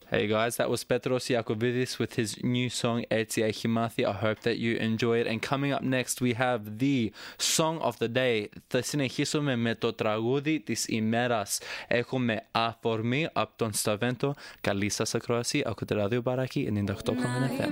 Hey guys, that was Petros Iacovidis with his new song Έτσι έχει μάθει. I hope that you enjoy it. And coming up next we have the song of the day. Θα συνεχίσουμε με το τραγούδι της ημέρας. Έχουμε αφορμή από τον Σταβέντο. Καλή σας ακρόαση. Ακούτε ράδιο Μπαράκι 98,1 FM.